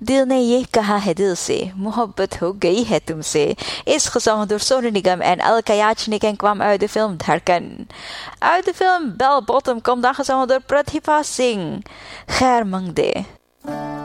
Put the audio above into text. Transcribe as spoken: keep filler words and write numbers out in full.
दिल ने ये कहा है दिल से मोहब्बत हो गई है तुमसे is gezongen door Sonu Nigam en Alka Yachnik en kwam uit de film Dharkan. Uit de film Bell Bottom komt dan gezongen door Pratibha Singh. Khair Mangde.